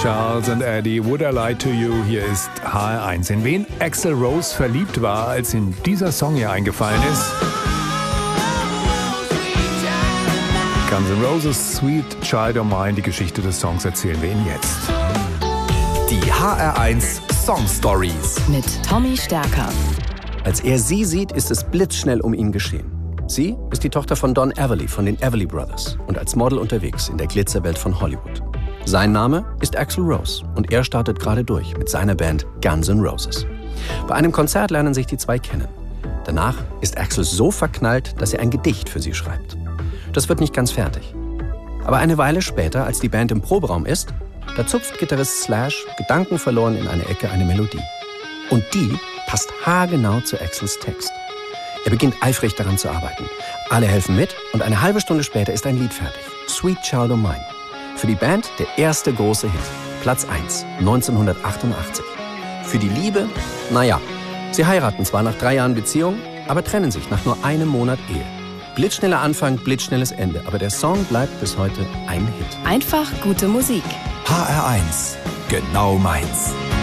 Charles and Eddie, Would I Lie to You? Hier ist HR1. In wen Axl Rose verliebt war, als ihm dieser Song hier eingefallen ist? Guns N' Roses, Sweet Child of Mine. Die Geschichte des Songs erzählen wir Ihnen jetzt. Die HR1 Song Stories mit Tommy Stärker. Als er sie sieht, ist es blitzschnell um ihn geschehen. Sie ist die Tochter von Don Everly von den Everly Brothers und als Model unterwegs in der Glitzerwelt von Hollywood. Sein Name ist Axl Rose und er startet gerade durch mit seiner Band Guns N' Roses. Bei einem Konzert lernen sich die zwei kennen. Danach ist Axl so verknallt, dass er ein Gedicht für sie schreibt. Das wird nicht ganz fertig. Aber eine Weile später, als die Band im Proberaum ist, da zupft Gitarrist Slash gedankenverloren in eine Ecke eine Melodie. Und die passt haargenau zu Axls Text. Er beginnt eifrig daran zu arbeiten. Alle helfen mit und eine halbe Stunde später ist ein Lied fertig. Sweet Child of Mine. Für die Band der erste große Hit. Platz 1, 1988. Für die Liebe, naja. Sie heiraten zwar nach 3 Jahren Beziehung, aber trennen sich nach nur einem Monat Ehe. Blitzschneller Anfang, blitzschnelles Ende. Aber der Song bleibt bis heute ein Hit. Einfach gute Musik. HR1, genau meins.